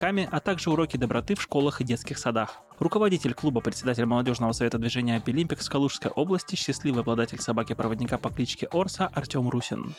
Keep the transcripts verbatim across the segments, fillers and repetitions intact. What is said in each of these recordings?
а также уроки доброты в школах и детских садах. Руководитель клуба, председатель молодежного совета движения «Апилимпикс» в Калужской области, счастливый обладатель собаки-проводника по кличке Орса Артем Русин.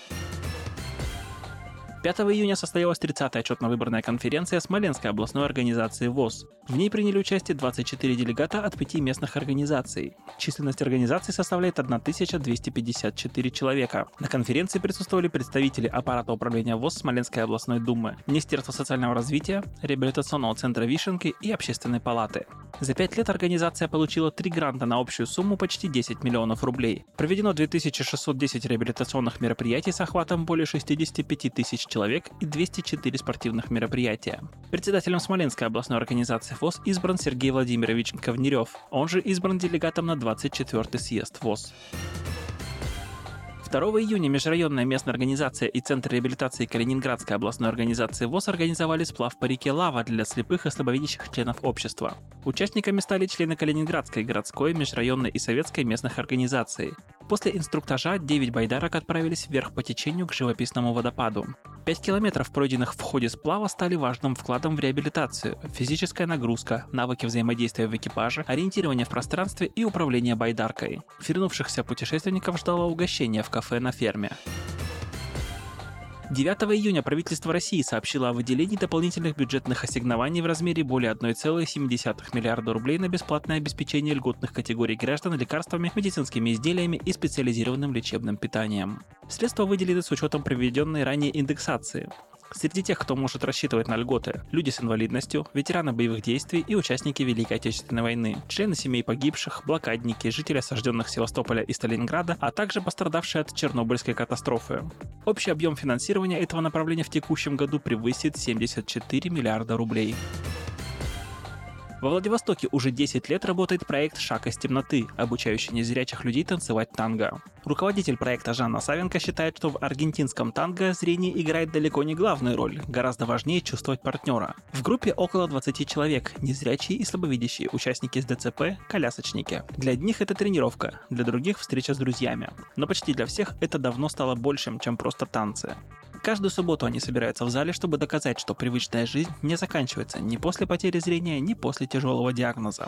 пятого июня состоялась тридцатая отчетно-выборная конференция Смоленской областной организации ВОС. В ней приняли участие двадцать четыре делегата от пяти местных организаций. Численность организаций составляет тысяча двести пятьдесят четыре человека. На конференции присутствовали представители аппарата управления ВОС Смоленской областной думы, Министерства социального развития, реабилитационного центра «Вишенки» и Общественной палаты. За пять лет организация получила три гранта на общую сумму почти десять миллионов рублей. Проведено две тысячи шестьсот десять реабилитационных мероприятий с охватом более шестьдесят пять тысяч человек и двести четыре спортивных мероприятия. Председателем Смоленской областной организации ВОС избран Сергей Владимирович Ковнерев. Он же избран делегатом на двадцать четвёртый съезд ВОС. второго июня межрайонная местная организация и Центр реабилитации Калининградской областной организации ВОС организовали сплав по реке Лава для слепых и слабовидящих членов общества. Участниками стали члены Калининградской городской, межрайонной и советской местных организаций. После инструктажа девять байдарок отправились вверх по течению к живописному водопаду. пять километров, пройденных в ходе сплава, стали важным вкладом в реабилитацию, физическая нагрузка, навыки взаимодействия в экипаже, ориентирование в пространстве и управление байдаркой. Вернувшихся путешественников ждало угощение в кафе на ферме. девятого июня правительство России сообщило о выделении дополнительных бюджетных ассигнований в размере более одна целая семь десятых миллиарда рублей на бесплатное обеспечение льготных категорий граждан лекарствами, медицинскими изделиями и специализированным лечебным питанием. Средства выделены с учетом проведенной ранее индексации. Среди тех, кто может рассчитывать на льготы, люди с инвалидностью, ветераны боевых действий и участники Великой Отечественной войны, члены семей погибших, блокадники, жители осажденных Севастополя и Сталинграда, а также пострадавшие от Чернобыльской катастрофы. Общий объем финансирования этого направления в текущем году превысит семьдесят четыре миллиарда рублей. Во Владивостоке уже десять лет работает проект «Шаг из темноты», обучающий незрячих людей танцевать танго. Руководитель проекта Жанна Савенко считает, что в аргентинском танго зрение играет далеко не главную роль, гораздо важнее чувствовать партнера. В группе около двадцати человек, незрячие и слабовидящие, участники с ДЦП, колясочники. Для одних это тренировка, для других встреча с друзьями. Но почти для всех это давно стало большим, чем просто танцы. Каждую субботу они собираются в зале, чтобы доказать, что привычная жизнь не заканчивается ни после потери зрения, ни после тяжелого диагноза.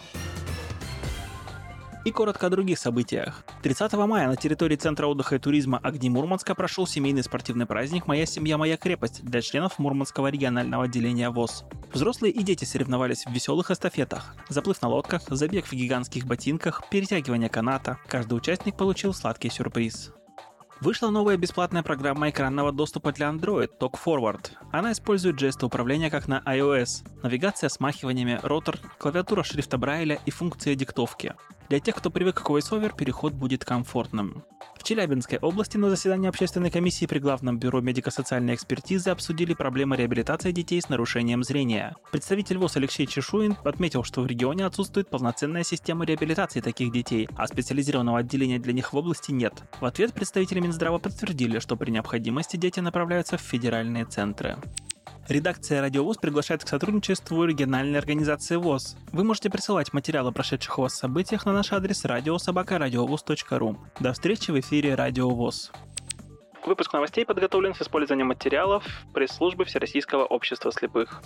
И коротко о других событиях. тридцатого мая на территории Центра отдыха и туризма «Огни Мурманска» прошел семейный спортивный праздник «Моя семья, моя крепость» для членов Мурманского регионального отделения ВОС. Взрослые и дети соревновались в веселых эстафетах. Заплыв на лодках, забег в гигантских ботинках, перетягивание каната. Каждый участник получил сладкий сюрприз. Вышла новая бесплатная программа экранного доступа для Android Talk Forward. Она использует жесты управления как на iOS, навигация с смахиваниями, ротор, клавиатура шрифта Брайля и функция диктовки. Для тех, кто привык к VoiceOver, переход будет комфортным. В Челябинской области на заседании общественной комиссии при Главном бюро медико-социальной экспертизы обсудили проблемы реабилитации детей с нарушением зрения. Представитель ВОС Алексей Чешуин отметил, что в регионе отсутствует полноценная система реабилитации таких детей, а специализированного отделения для них в области нет. В ответ представители Минздрава подтвердили, что при необходимости дети направляются в федеральные центры. Редакция Радио ВОС приглашает к сотрудничеству региональной организации ВОС. Вы можете присылать материалы о прошедших у вас событиях на наш адрес радио собака радиовос точка ру. До встречи в эфире Радио ВОС. Выпуск новостей подготовлен с использованием материалов пресс-службы Всероссийского общества слепых.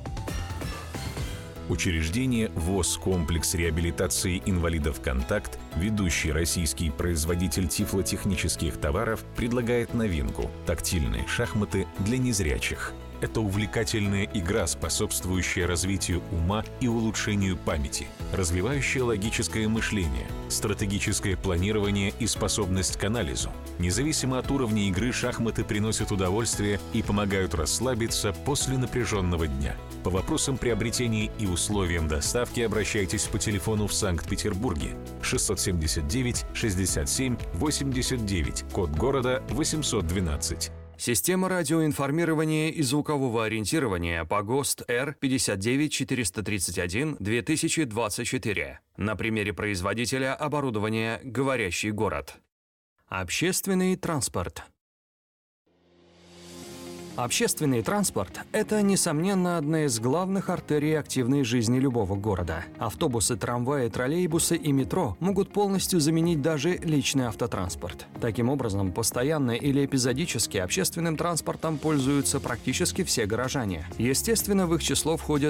Учреждение ВОС «Комплекс реабилитации инвалидов «Контакт», ведущий российский производитель тифлотехнических товаров, предлагает новинку – тактильные шахматы для незрячих. Это увлекательная игра, способствующая развитию ума и улучшению памяти, развивающая логическое мышление, стратегическое планирование и способность к анализу. Независимо от уровня игры, шахматы приносят удовольствие и помогают расслабиться после напряженного дня. По вопросам приобретения и условиям доставки обращайтесь по телефону в Санкт-Петербурге шестьсот семьдесят девять шестьдесят семь восемьдесят девять, код города восемьсот двенадцать. Система радиоинформирования и звукового ориентирования по ГОСТ Р пятьдесят девять четыреста тридцать один две тысячи двадцать четыре. На примере производителя оборудования «Говорящий город». Общественный транспорт. Общественный транспорт – это, несомненно, одна из главных артерий активной жизни любого города. Автобусы, трамваи, троллейбусы и метро могут полностью заменить даже личный автотранспорт. Таким образом, постоянно или эпизодически общественным транспортом пользуются практически все горожане. Естественно, в их число входят